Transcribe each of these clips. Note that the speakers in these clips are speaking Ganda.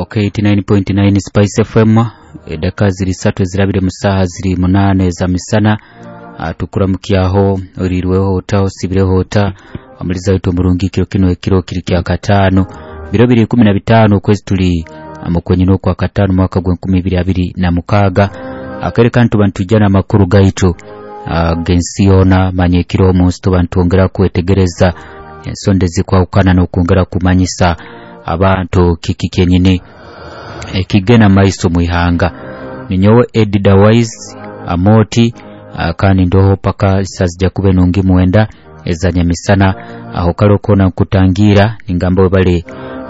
Okay, 89.9 Spice FM edaka ziri 3 zirabire musaha ziri 8 za misana tukuramukiyaho orirweho ota osibireho ota amaliza wito murungikiro kino ekiro kiri kya katano biro 15 kwezi tuli amukwenye no kwa katano mwaka gwa 2026 akareka ntu bantu jana makuru gaito gensiona manyekiro musto bantu ongera kwetegereza ensondezi kwa ukana no kongera kumanyisa abantu kikikenyine ekigena maiso muihanga ninyowe Edida Wise Amoti kandi ndoho paka sazija kube nungi muenda ezanya misana aho kalokona nkutangira ningamba bale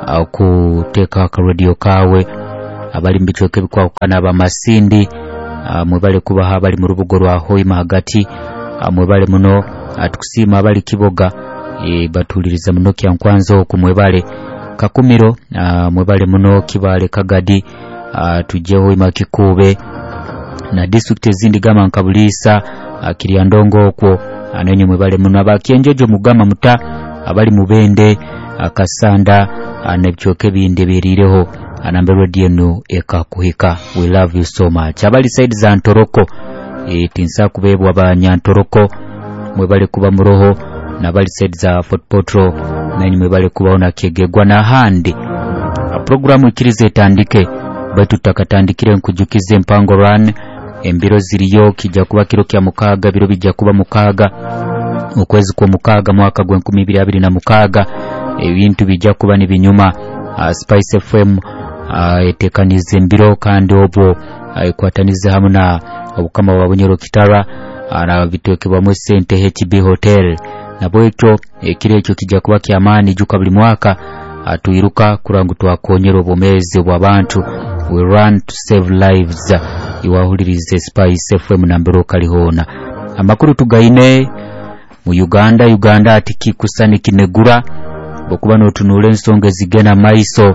kuteka ka radio kawe abali mbichoke bikwa ukana ba masindi mwebale kuba abali mu rubugo rwa Hoima hagati mwebale muno atukusima abali kiboga batuliriza muno kya nkwanzo kumwebale kakumiro mwebale muno kibale kagadi tujeho imakikube na district ezindi gama nkabulisa kiriandongo okwo anenye mwebale muno abakienjejo mugama muta abali mubende akasanda anebchoke binde birireho anambe radio no ekakuhika. We love you so much. Abali side za Ntoroko tinsa kubebwa abanyantoroko mwebale kuba muroho na bali side za Fort Potro nanyi mwebale kubaona kegegwa na handi programu ikirize etandike batu takatandikire nkujukize mpango run embiro ziriyo kijja kuba kiro kya mukaga biro bijja kuba mukaga ukwezi kwa mukaga mwaka gwa 2026 ebintu bijja kuba ni binyuma Spice FM etekanize mbiro kandi obwo kwatanize hamuna obukama babonyero kitara ana bitwekebwa mu sente HB Hotel nabo ekyo ekirekyo kijja kuba kyamani juka buli mwaka atuiruka kurangu twakonyero bomezi bw'abantu. We run to save lives iwahulirize Spice FM nambero kalihona amakuru tugaine mu Uganda atiki kusani kinegura bokuba no tunule ensonga zigena maiso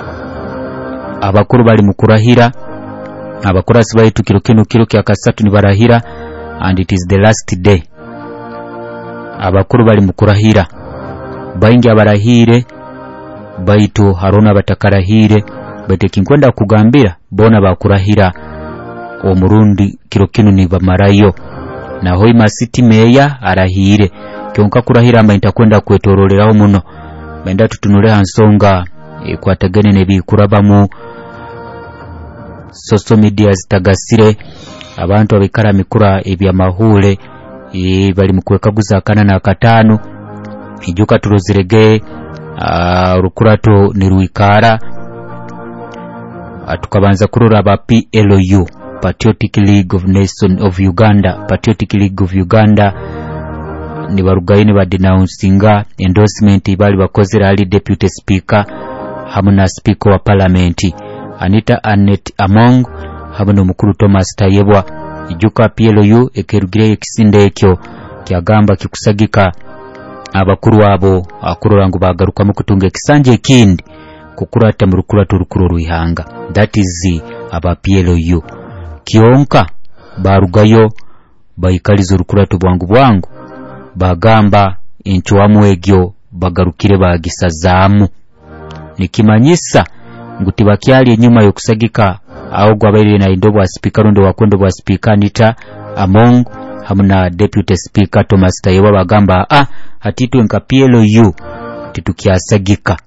abakuru bali mukurahira abakurasi baitu kiro kya kasatu ni barahira and it is the last day abakuru bali mukurahira baingi abarahire baitu harona batakarahire batekinkwenda kugambira bona bakurahira omurundi kino ni bamarayo na Hoima City Meya arahire kyonka kurahira amba ntakwenda kwetoroleraho muno benda tutunule hansonga kwatagene nebikurabamu social media zitagasire abantu abikara mikura ebya mahule bali mukwekaguza kana na katano ijuka turozirege rukurato ni ruikara atukabanza kurura ba PLU Patriotic League of Nations of Uganda. Patriotic League of Uganda ni barugaine ba denouncing endorsement bali bakozera ali deputy speaker hamuna speaker wa parliament Anita Anet Among hamuna mukuru Thomas Tayebwa ijuka PLU ekerugire ekisinde ekyo kyagamba kikusagika abakuru abo akururangu bagaruka mu kutunga ekisanje ekindi kukurata mu rukurato rukuru ruihanga. That is aba PLU kionka barugayo bayikalizo rukurato bwangu bagamba enchwamu egyo bagarukire bagisazamu nikimanyisa nguti bakyali enyuma yokusagika aho gwabaire na indobo wa speaker rondo wakondo wa speaker Anita Among hamuna deputy speaker Thomas Tayebwa bagamba hatitu nka PLU titukyasagika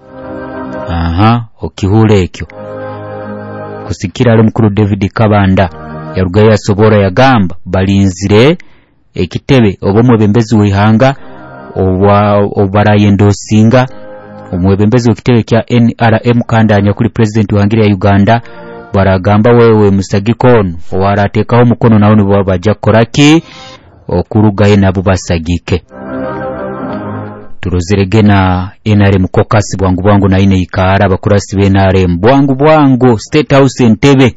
okihule ekyo kusikira ali mukuru David Kabanda yarugaya sobora yagamba balinzire ekitebe obomwebembezi wihanga obaraye ndosinga omwebembezi wekitebe kya NRM kandanya kuri president wangire ya Uganda baragamba wewe musagikono owaratekaho mukono nawo nibo bajja koraki okurugaye nabo basagike turozerege na NRM kokasi bwangu na ine ikara abakurasi be NRM bwangu State House Entebbe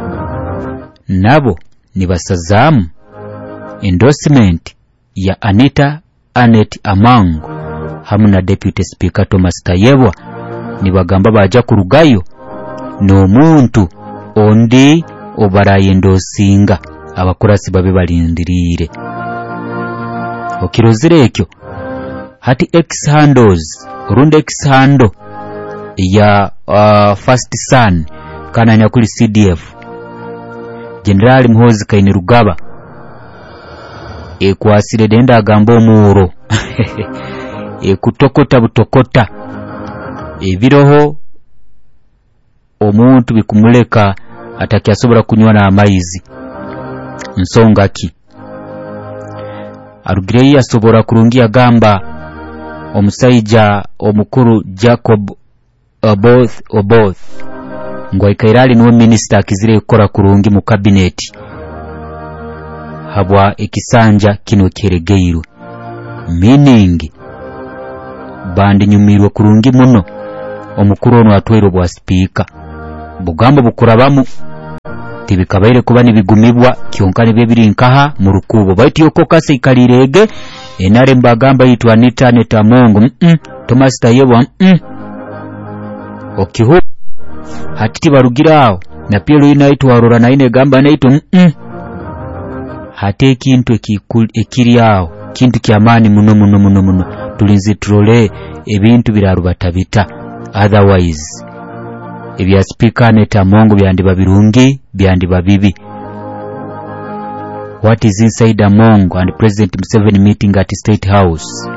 nabo nibasazamu endorsement ya Anita Anet Among hamuna deputy speaker Thomas Tayebwa nibagamba baja kurugayo no muntu ondi obaraye ndosinga abakurasi babe balindirire okirozire ekyo hati X handles runde X handle ya First Son kananya kuli CDF General Muhoozi Kainerugaba ekwasire denda agamba omuuro ekutokota butokota ebiroho omuntu bikumuleka atakyasobola kunywa na amaizi nsonga ki Arugirei yasobora kurungi agamba omusaija omukuru Jacob Oboth ngwaikairali nuwo minister akizire kukora kurungi mu cabinet habwa ekisanja kino keregeirwe meaning bandi nyumirwe kurungi muno omukuru ono atwero bwa speaker bugambo bukurabamu tibikabaire kuba nibigumibwa kyonkane bebiri nkaha mu rukubo baiti okokase ikalirege enare mbagamba yitwa Anita Amongo Thomas Tayebwa okiho hatiti barugirao na pia inaitwa Aurora na ine gamba naitwa hate kintu ekiriao kintu kyamani muno tulinzi trole ebintu birarubatabita otherwise ebya speaker Anita Amongo byandiba birungi byandiba bibi. What is inside Amongo and President Museveni meeting at State House?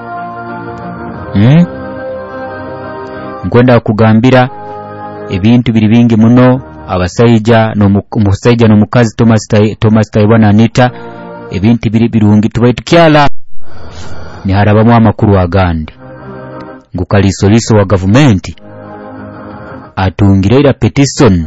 Nkwenda kugambira ebintu biri bingi muno abasaija n'omukazi Thomas Tayebwa na Anita ebintu biri birungi tubaitu kyala ni harabamu amakuru agandi ngukalisoliso wa government atungirira petition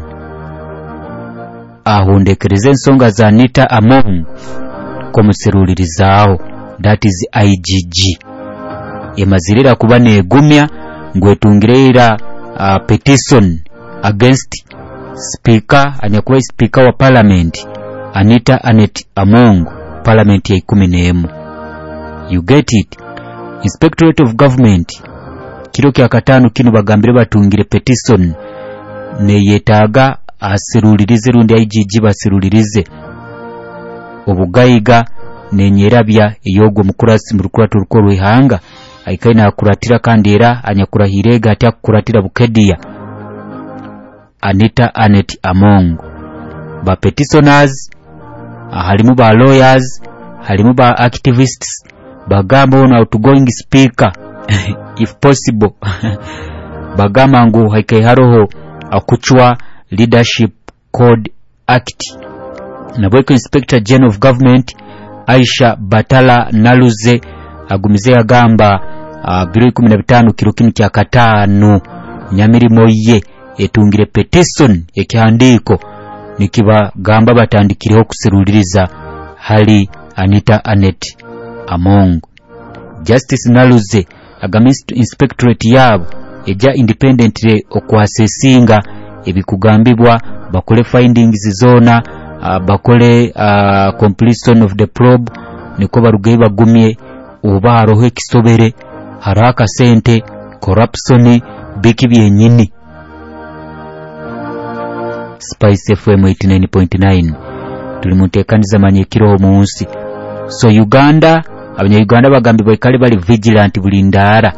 ahondekereze ensonga za Anita Amongo komuserulirizaho that is IGG emazirira kuba negumya ngwetungirira petition against speaker anyakuwa speaker wa parliament Anita Amongo parliament ya 11. You get it? Inspectorate of Government kiro kya katano kino bagambire batungire petition ne yetaga aserulirize rundi IGG baserulirize obugayiga nenyerabya eyogwo mukurasi mu rukuratu rukorwe hanga aikaina akuratira kandi era anyakurahirega atya kuratira bukediya Anita Amongo ba petitioners halimu ba lawyers halimu ba activists bagamba on outgoing speaker if possible bagamba ngo haikai haroho akuchwa Leadership Code Act nabweko Inspector General of Government Aisha Batala Naluze agumize agamba 2015 kiro kinu kya katano nyamirimo ye etungire petition ekihandiko nikiba gamba batandikireho kuseruliriza hali Anita Amongo. Justice Naluze agamist inspectorate yabo eja independently okwasesinga ebikugambibwa bakole findings zona bakole completion of the probe niko barugei bagumye oba haroho ekisobere haraka sente corruption biki byenyini. Spice FM 89.9 tulimutekaniza manyekiro munsi. So Uganda abanya-Uganda bagambibwa ikale bali vigilant bulindara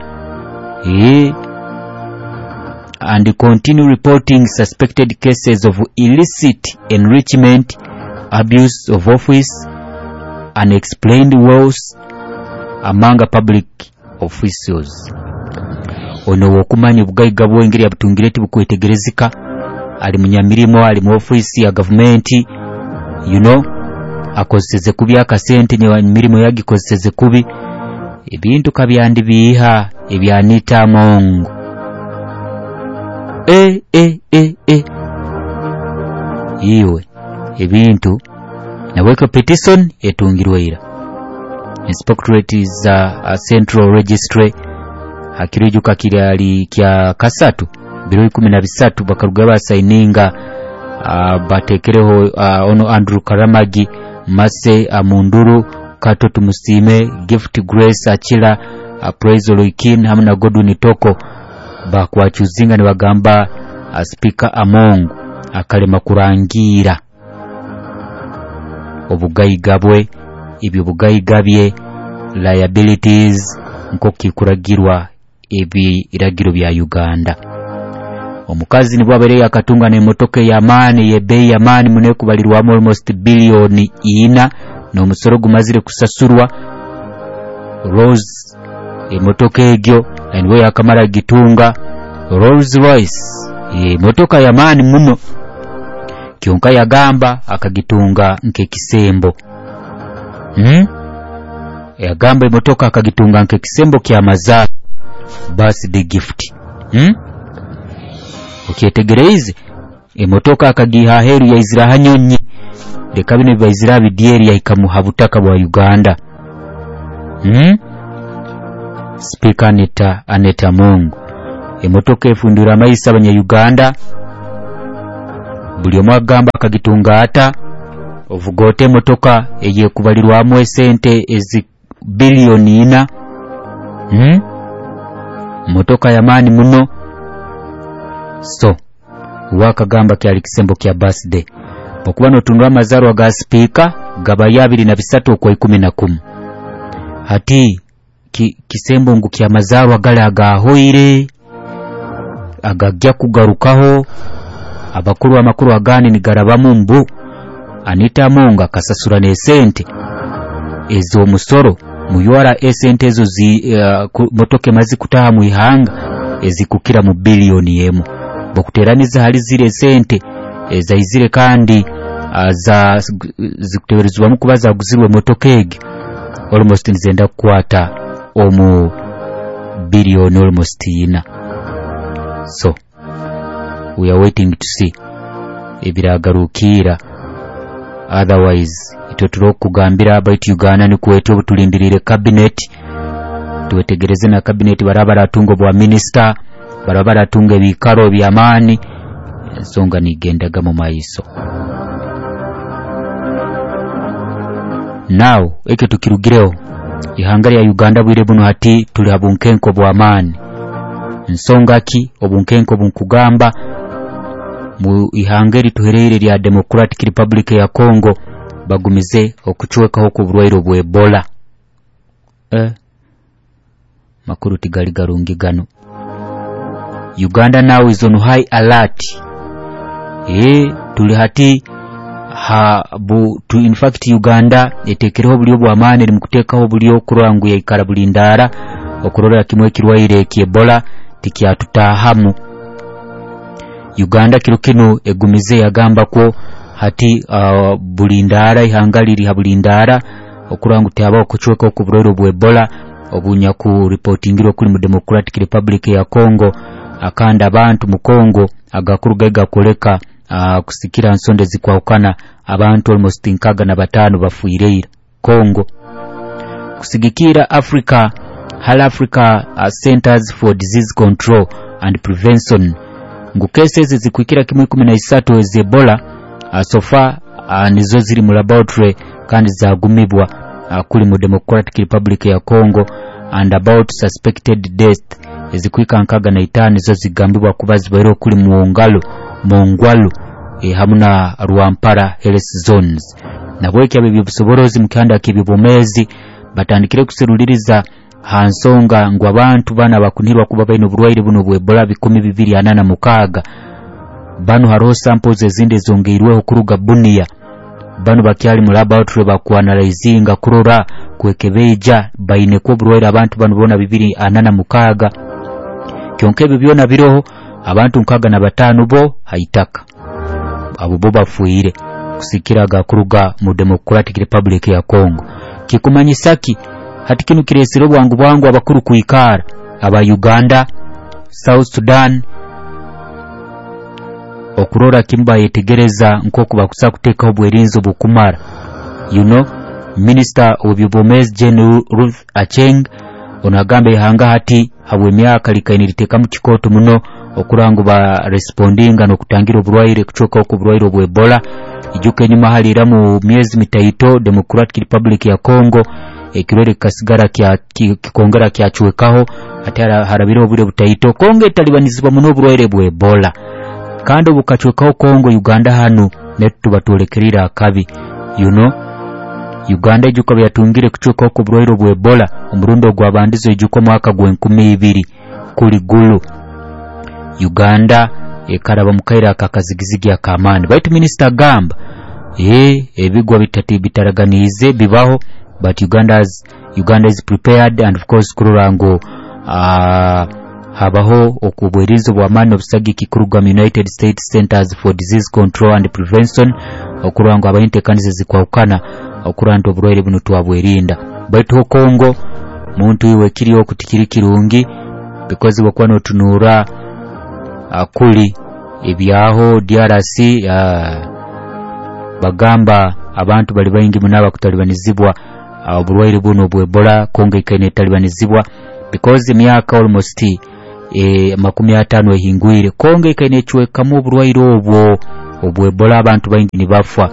and continue reporting suspected cases of illicit enrichment, abuse of office, unexplained wealth among public officials. Ono wokumanya bugayiga bwengeri abutungireti bukwetegerezika ali munyamirimo ali mu office ya government akozeseze kubi akasente nyewa mirimo yagikozeseze kubi ebintu kabyandi biha ebya Anita Amongo iwe ebintu nabweko petition etungirweira inspectorate za central registry hakirijuka kiri kya kasatu 2013 bakaruga basaininga batekereho ono Andrew Karamagi Mase Amunduru Kato Tumusime Gift Grace Achila Praise Loikin hamna Godwin Toko bakwachuzinga ne bagamba Speaker Amongo akalema kurangira obugayigabwe ibyo bugayigabye liabilities nko kikuragirwa ebi iragiro bya Uganda. omukazi nibwo abereye akatunga n'emmotoka ey'amaani y'ebbeeyi y'amaani muno kubalirwamu almost billion 4 n'omusoro gumazire kusasurwa. Rose emmotoka egyo nibwo yakamala gitunga. Rolls Royce emmotoka y'amaani muno kyonka yagamba akagitunga nk'ekisembo. Yagamba emmotoka akagitunga nk'ekisembo ky'amazaalo, birthday gift. Okyetegereze emmotoka akagiha heru yaizira hanyonyi leka bino baizira bidyeri yaikamuha butaka bwa Uganda. Speaker Aneta Mungu emmotoka efundura amayisa abanya-Uganda buli omu agamba akagitunga ata ovugote emmotoka eyekubalirwamu esente ezi biliyoni 4. Mmotoka y'amaani muno. So wakagamba kyali kisembo kya birthday okuba n'otundwa amazaalwa ga Speaker gaba 23 okwa 11 hati kisembo ngu kya mazaalwa gali agahoire agajja kugarukaho abakuru amakuru agani nigarabamu mbu Anita Mungu kasasura n'esente ezo musoro muyora esente ezo motoke mazi kutaha mu ihanga ezikukira mu biliyoni 1 bokuteraniza hali zire sente ezaizire kandi za zikuteberezwa mu kubaza guzirwe motoka ege almost nzenda kukwata omu billion almost 4. So we are waiting to see ebiragarukira, otherwise itoturo kugambira about Uganda ni kuwete obutulindirire cabinet tuwetegereze na cabinet barabara tungo bwa minister barabara tunge bikaro by'amaani ensonga nigendaga mu maiso. Now eke tukirugireo ihangari ya Uganda bwire buno hati tuli habunkenko bw'amaani nsonga ki obunkenko bunkugamba mu ihangeri tuhereire lya Democratic Republic ya Congo bagumize okuchwekaho ku bulwaire bwa Ebola. Makuru tigali garungi gano. Uganda now is on high alert. Tuli hati to in fact Uganda etekereho bulyo bw'amaani eri mukutekaho bulyo kurangu ya ikara bulindara okurora kimwe kirwaire ki Ebola tikyatutahamu. Uganda kirukino egumize yagamba ko hati bulindara ihangaliri habulindara okurangu tyaba okuchweka ku bulwaire bwa Ebola obunya ku reportingiro kuli mu Democratic Republic ya Congo akanda abantu mu Congo agakuruga gakoleka kusikira nsonde zikwawukana abantu almost 65 bafuireira Congo kusigikira Africa Centers for Disease Control and Prevention ngu cases zikwikira kimwe 13 ezi Ebola so far nizo ziri mu laboratory kandi zagumibwa kuli mu Democratic Republic ya Congo and about suspected death ezikwika 65 nizo zigambibwa kuba zibairo kuli mu ngwalu hamuna Rwampara health zones nabweke abibyo busoborozi mukanda kibibomezi batandikire kuseruliriza hansonga ngo abantu bana bakunirwa kuba baino bulwaire buno bwa Ebola 286 bano haro samples ezinde zongeirweho kuruga Bunia bano bakyali mu laboratory bakuanalyzinga kurora kwekebeja baine ko bulwaire abantu bano bona 286 kyonke bibyona biroho abantu 65 bo haitaka abo bo bafuire kusikiraga kuruga mu Democratic Republic ya Congo kikumanyisaki hati kinu kiresiro bwangu abakuru kuikara aba Uganda South Sudan okurora kimba yetegereza nkoko bakusa kuteka obwerinzo bukumara Minister obyubomez General Ruth Acheng onagambe hanga hati habwe myaka likainiriteka mu kikoto muno okurangu ba respondinga no kutangira obulwaire kuchoka ku bulwaire bwa Ebola ijuke nyuma halira mu miezi mitaito Democratic Republic ya Congo ekirere kasigara kikongera kyachwekaho atara harabiro obule butaito Congo etalibanizibwa muno obulwaire bwa Ebola kandi obukachwekaho Congo Uganda hanu netu batolekerira akabi Uganda ijuko byatungire kuchoka ku bulwaire bwa Ebola umurundo gwa bandizo ijuko mwaka gwa 12 kuli gulu Uganda ekaraba mukaira akakazigizigi akamani baitu minister gamba ebigwa bitaraganize bibaho but Uganda is prepared and of course kururango habaho okubwerizo bwa man obusagiki kuruga United States Centers for Disease Control and Prevention okururango abayintekanize zikwaukana okuranda oburwaire buno twabwerinda baitu Kongo muntu iwe kiri okutikiri kirungi because bakwana otunura akuli ebyaho DRC bagamba abantu bali bayingi munaba kutalibanizibwa oburwaire buno bwebola Kongo ikaine talibanizibwa because myaka almost 50 ehingwire Kongo ikaine chwekamu oburwaire obwebola abantu bayingi nibafa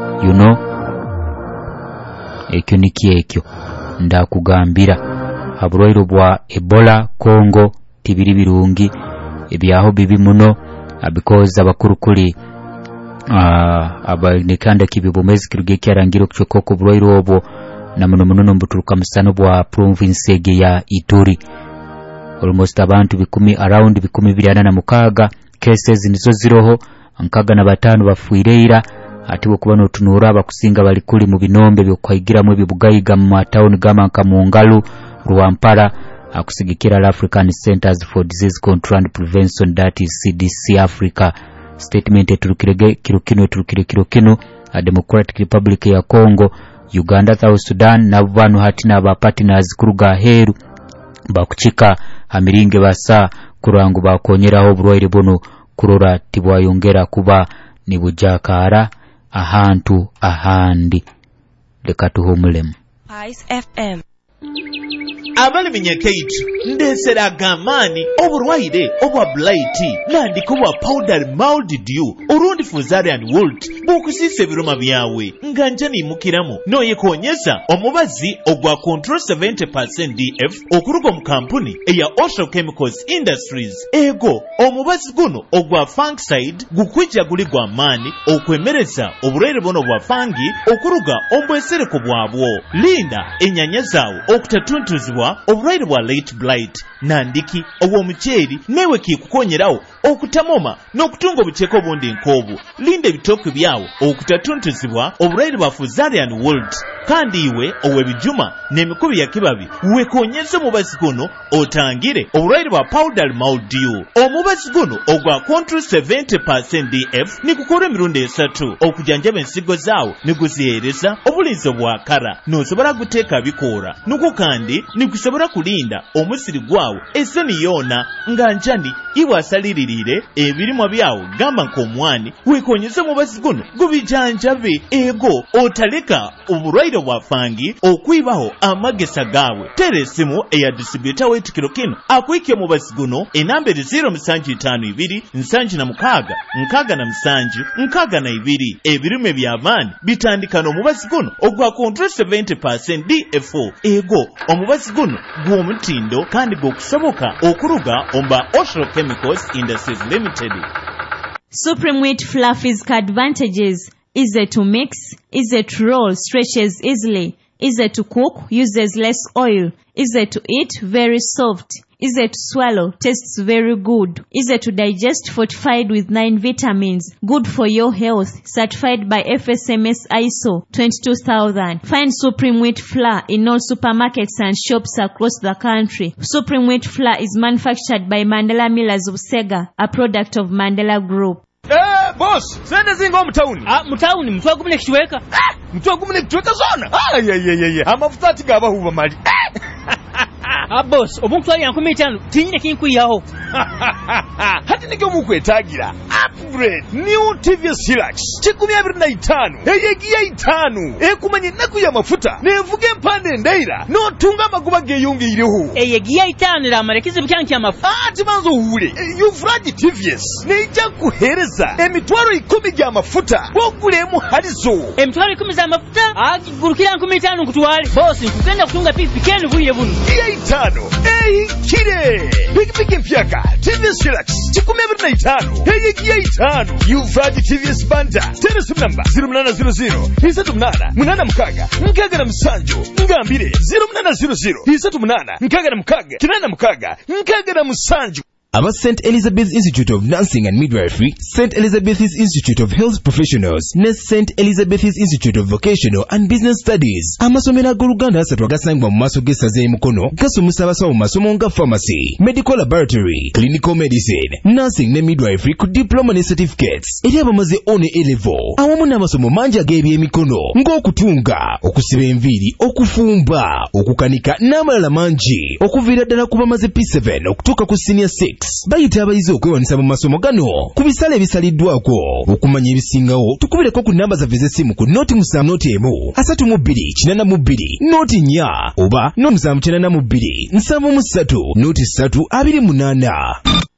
ekyo nikiekyo ndakugambira aburwaire bwa Ebola Kongo tibiri birungi ebyaho bibi muno because abakurukuli abanekanda kibibomezi kiruge kyarangiro kuchokoko burwaire obwo na muno mbuturuka musano bwa province ege ya Ituri almost abantu around 286 cases nizo ziroho 65 bafuireira ati bwo no tunura abakusinga bali kuli mu binombe byokwaigiramu ebibugayiga mu town gama Kamungalu Rwampara akusigikira African Centers for Disease Control and Prevention that is CDC Africa statement eturukirege kirukino a Democratic Republic ya Congo Uganda South Sudan na bantu hatina ba partners kuruga heru bakuchika hamiringe basa kurangu bakonyeraho oburwaire buno kurora tibwayongera kuba nibujakara ahantu ahandi leka tuhumulemu Ice FM abali minyakeitu ndesera gamani oburwaire obwa blight nandikuwa powder mildew urundi fuzarian wilt bukusise biruma byawe nganjani mukiramu noyekonyeza omubazi ogwa control 70% DF okuruga mu kampuni eya Ocean Chemicals Industries ego omubazi guno ogwa fungicide gukwijja guli gwa mani okwemereza oburwaire bono bwa fangi okuruga ombwesereko bwabwo linda enyanya zawo okutatuntuzibwa obulwaire bwa late blight nandiki obw'omukyeri newe kikukonyerawo okutamoma n'okutunga obukyeko obundi nk'obwo linda ebitooke byawo okutatuntuzibwa obulwaire bwa fusarian wilt kandi iwe ow'ebijuma n'emikubi ya kibabi wekonyeza omubazi guno otangire obulwaire bwa powder mildew omubazi guno ogwa control 70% DF nikukola emirundi 3 okujanjaba ensigo zaawo niguzihereza obulinzi obwakara n'osobola guteeka bikoora nuko kandi nikusobola kulinda omusiri gwawo esoni yona nga njani iwe asalirire ebirimwa byawo gamba nk'omwani wekonyeza omubazi guno gubijanjabe ego otaleka obulwaire bwa fangi okwibaho amagesa gawe teresimu eya distributor wetikiro kino akwike omubazi guno enamba 0752 76 62 ebirime by'amaani bitandikana omubazi guno ogwa control 70% DFO ego omubazi guno gw'omutindo kandi gw'okusoboka okuruga omba Ocean Chemicals Industries Limited. Supreme Wheat Flour physical advantages: easy to mix, easy to roll, stretches easily, easy to cook, uses less oil, easy to eat, very soft, easy to swallow, tastes very good, easy to digest, fortified with 9 vitamins, good for your health, certified by FSMS ISO 22000. Find Supreme Wheat Flour in all supermarkets and shops across the country. Supreme Wheat Flour is manufactured by Mandela Millers of Sega, a product of Mandela Group. Boss, sende zingo mtauni. Mtauni, mtuwa kumine kishweka. Mtuwa kumine kishweka zona. Amafuta ati gaba huwa mali. Boss, obuntu ali yankumi itanu, tinyine kinkuyi yaho. Hati nige mukwe tagira. Upgrade, new TVS Hilux. Chikumi abiri na itanu. Eyegiya itanu. Kumanye naku ya mafuta. Nevuge mpande ndaira. No tunga maguba geyungi ilihu. Eyegiya itanu la marekizi bichanki ya mafuta. Timanzo hure. Yufraji TVS. Neija kuhereza. Emitwaro 10 ya mafuta. Wogulemu halizo. Emitwaro 10 za mafuta? Gurukira yankumi itanu kutuwali. Boss, nkukenda kutunga pikipikeni vuye bunu. Itano. Kire. Pikipiki mpyaka. TVS Hilux. Chikumi abiri na itanu. Eyegiya itanu. Yufraji TVS Banda. Telesim number 0800 38 munana mkaga na msanju ngambire 0800 38 munana mkaga na msanju. aba St. Elizabeth Institute of Nursing and Midwifery, St. Elizabeth's Institute of Health Professionals ne St. Elizabeth's Institute of Vocational and Business Studies. Amasomero ag'Oluganda asatu agasangibwa mu maaso g'essaza e Mukono gasomesa abasawo mu masomo nga pharmacy, medical laboratory, clinical medicine, nursing ne midwifery ku diploma ne certificates eri abamaze one A-level awamu n'amasomo mangi ag'ebyemikono ng'okutunga, okusiba enviiri, okufumba, okukanika n'amalala mangi okuviira ddala ku bamaze P7 okutuuka ku senior 6. Bayita abayizi okwewanisa mu masomo gano ku bisale ebisaliddwako. Okumanya ebisingawo tukubireko ku namba zaffe z'essimu ku noti 7 32 82 noti 4 oba 792 73 28.